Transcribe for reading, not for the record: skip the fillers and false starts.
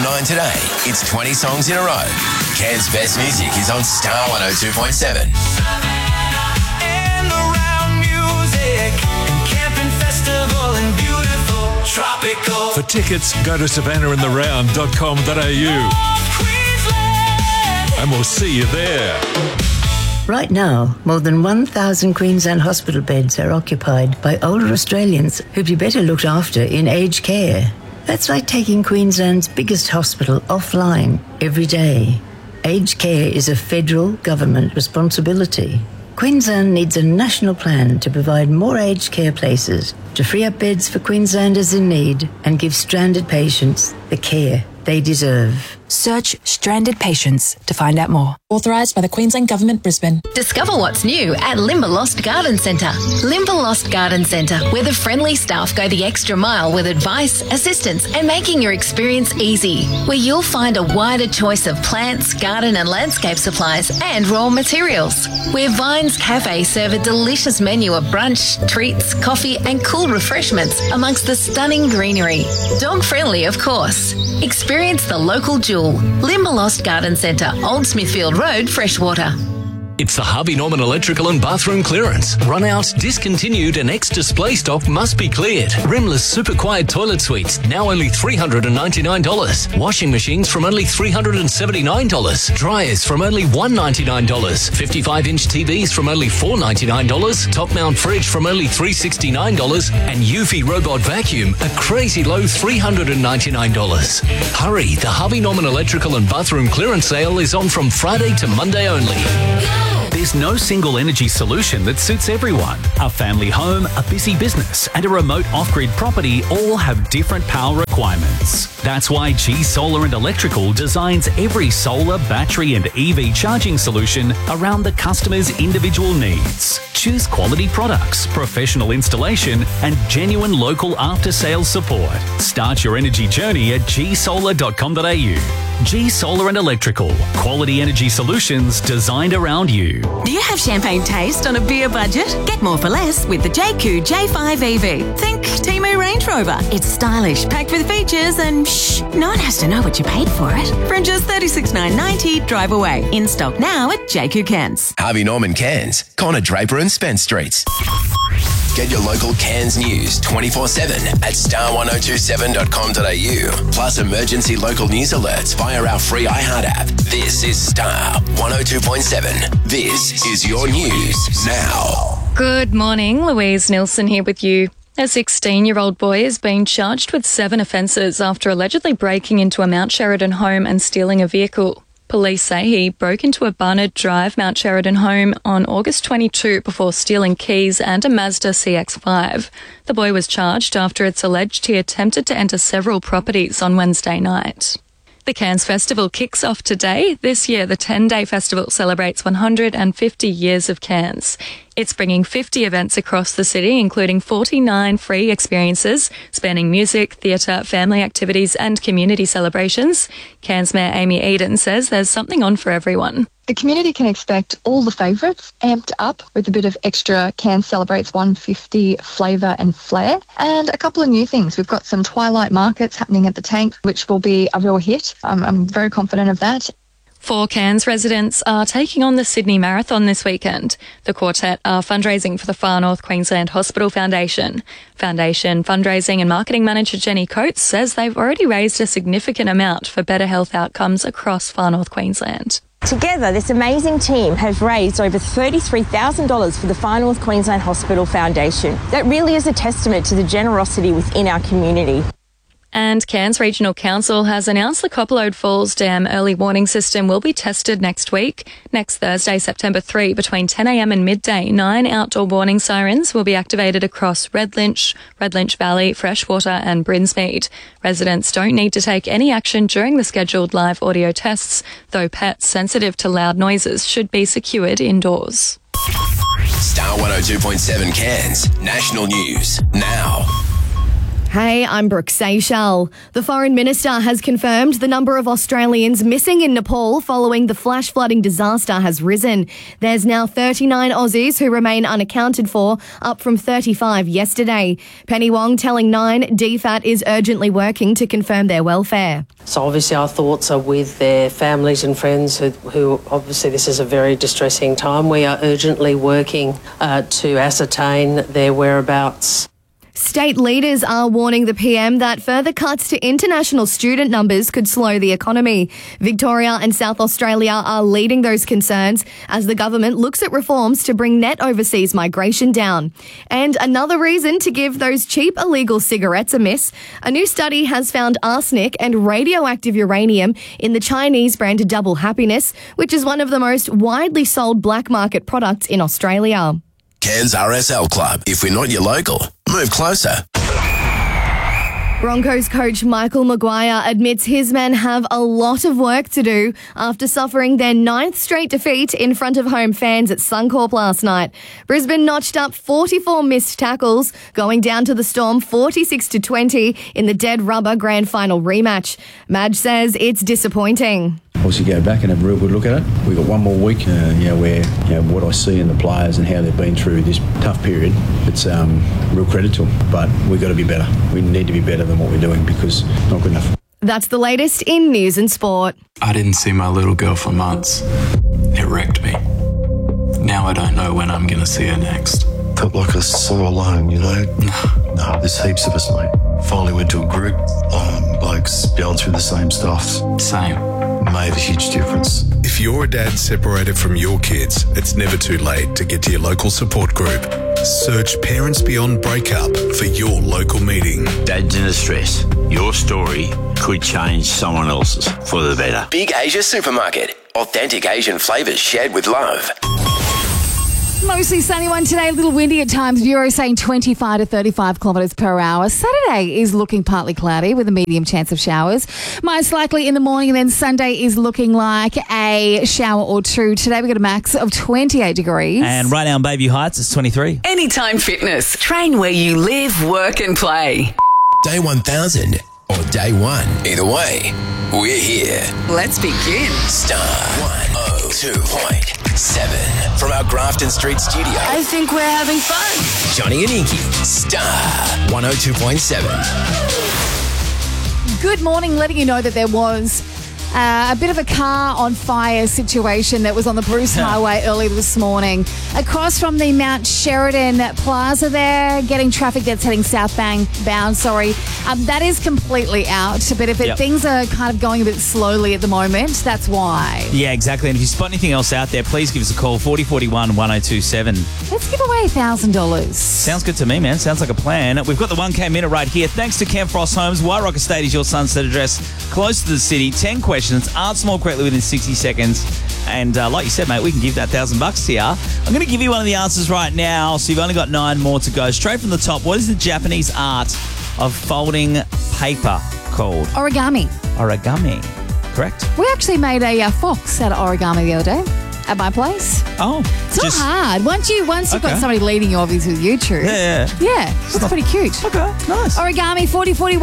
9 today. It's 20 songs in a row. Cairns' best music is on Star 102.7. And around music and camping festival and beautiful tropical. For tickets, go to savannahandtheround.com.au and we'll see you there. Right now, more than 1,000 Queensland hospital beds are occupied by older Australians who'd be better looked after in aged care. That's like taking Queensland's biggest hospital offline every day. Aged care is a federal government responsibility. Queensland needs a national plan to provide more aged care places, to free up beds for Queenslanders in need and give stranded patients the care they deserve. Search Stranded Patients to find out more. Authorised by the Queensland Government, Brisbane. Discover what's new at Limberlost Garden Centre. Limberlost Garden Centre, where the friendly staff go the extra mile with advice, assistance and making your experience easy. Where you'll find a wider choice of plants, garden and landscape supplies and raw materials. Where Vines Cafe serve a delicious menu of brunch, treats, coffee and cool refreshments amongst the stunning greenery. Dog friendly, of course. Experience the local jewel. Limberlost Garden Centre, Old Smithfield Road, Freshwater. It's the Harvey Norman electrical and bathroom clearance. Run out, discontinued and ex-display stock must be cleared. Rimless super quiet toilet suites, now only $399. Washing machines from only $379. Dryers from only $199. 55-inch TVs from only $499. Top mount fridge from only $369. And Eufy robot vacuum, a crazy low $399. Hurry, the Harvey Norman electrical and bathroom clearance sale is on from Friday to Monday only. There's no single energy solution that suits everyone. A family home, a busy business, and a remote off-grid property all have different power requirements. That's why G Solar and Electrical designs every solar, battery, and EV charging solution around the customer's individual needs. Choose quality products, professional installation, and genuine local after-sales support. Start your energy journey at gsolar.com.au. G Solar and Electrical. Quality energy solutions designed around you. Do you have champagne taste on a beer budget? Get more for less with the JQ J5 EV. Think Temu Range Rover. It's stylish, packed with features, and shh, no one has to know what you paid for it. From just $36,990, drive away. In stock now at JQ Cairns. Harvey Norman Cairns, Connor Draper and Spence Streets. Get your local Cairns news 24/7 at star1027.com.au. Plus emergency local news alerts via our free iHeart app. This is Star 102.7. This is your news now. Good morning, Louise Nilsson here with you. A 16-year-old boy is being charged with 7 offences after allegedly breaking into a Mount Sheridan home and stealing a vehicle. Police say he broke into a Barnard Drive Mount Sheridan home on August 22 before stealing keys and a Mazda CX-5. The boy was charged after it's alleged he attempted to enter several properties on Wednesday night. The Cairns Festival kicks off today. This year, the 10-day festival celebrates 150 years of Cairns. It's bringing 50 events across the city, including 49 free experiences spanning music, theatre, family activities and community celebrations. Cairns Mayor Amy Eden says there's something on for everyone. The community can expect all the favourites amped up with a bit of extra Cairns Celebrates 150 flavour and flair. And a couple of new things. We've got some twilight markets happening at the Tank, which will be a real hit. I'm very confident of that. 4 Cairns residents are taking on the Sydney Marathon this weekend. The quartet are fundraising for the Far North Queensland Hospital Foundation. Foundation fundraising and marketing manager Jenny Coates says they've already raised a significant amount for better health outcomes across Far North Queensland. Together, this amazing team has raised over $33,000 for the Far North Queensland Hospital Foundation. That really is a testament to the generosity within our community. And Cairns Regional Council has announced the Coppelode Falls Dam early warning system will be tested next week. Next Thursday, September 3, between 10 a.m. and midday, 9 outdoor warning sirens will be activated across Redlynch Valley, Freshwater and Brinsmead. Residents don't need to take any action during the scheduled live audio tests, though pets sensitive to loud noises should be secured indoors. Star 102.7 Cairns, national news now. Hey, I'm Brooke Seychelles. The Foreign Minister has confirmed the number of Australians missing in Nepal following the flash flooding disaster has risen. There's now 39 Aussies who remain unaccounted for, up from 35 yesterday. Penny Wong telling Nine DFAT is urgently working to confirm their welfare. So obviously our thoughts are with their families and friends who obviously this is a very distressing time. We are urgently working to ascertain their whereabouts. State leaders are warning the PM that further cuts to international student numbers could slow the economy. Victoria and South Australia are leading those concerns as the government looks at reforms to bring net overseas migration down. And another reason to give those cheap illegal cigarettes a miss, a new study has found arsenic and radioactive uranium in the Chinese brand Double Happiness, which is one of the most widely sold black market products in Australia. Cairns RSL Club. If we're not your local, move closer. Broncos coach Michael Maguire admits his men have a lot of work to do after suffering their 9th straight defeat in front of home fans at Suncorp last night. Brisbane notched up 44 missed tackles, going down to the Storm 46-20 in the dead rubber grand final rematch. Madge says it's disappointing. Obviously go back and have a real good look at it. We've got one more week where what I see in the players and how they've been through this tough period, it's real credit to them. But we've got to be better. We need to be better than what we're doing because it's not good enough. That's the latest in news and sport. I didn't see my little girl for months. It wrecked me. Now I don't know when I'm going to see her next. Felt like I was so alone, you know? No, there's heaps of us, mate. Finally went to a group, blokes going through the same stuff. Same. Made a huge difference. If you're a dad separated from your kids, it's never too late to get to your local support group. Search Parents Beyond Breakup for your local meeting. Dad's in distress. Your story could change someone else's for the better. Big Asia Supermarket. Authentic Asian flavours shared with love. Mostly sunny one today, a little windy at times. Bureau saying 25 to 35 kilometres per hour. Saturday is looking partly cloudy with a medium chance of showers. Most likely in the morning, and then Sunday is looking like a shower or two. Today we got a max of 28 degrees. And right now in Bayview Heights, it's 23. Anytime Fitness. Train where you live, work and play. Day 1000 or day 1. Either way, we're here. Let's begin. Star 102.7 from our Grafton Street studio. I think we're having fun. Johnny and Inky. Star 102.7. Good morning, letting you know that there was a bit of a car on fire situation that was on the Bruce Highway earlier this morning. Across from the Mount Sheridan Plaza there, getting traffic that's heading southbound. That is completely out. But if things are kind of going a bit slowly at the moment, that's why. Yeah, exactly. And if you spot anything else out there, please give us a call, 4041 1027. Let's give away $1,000. Sounds good to me, man. Sounds like a plan. We've got the 1K minute right here. Thanks to Ken Frost Homes. White Rock Estate is your sunset address close to the city. 10 questions. Answer them all correctly within 60 seconds. And like you said, mate, we can give that $1,000 to you. I'm going to give you one of the answers right now. So you've only got 9 more to go. Straight from the top, what is the Japanese art of folding paper called? Origami. Origami. Correct? We actually made a fox out of origami the other day at my place. Oh. It's not hard. Once you've got somebody leading you, obviously, with YouTube. Yeah. Yeah, it's pretty cute. Okay, nice. Origami 4041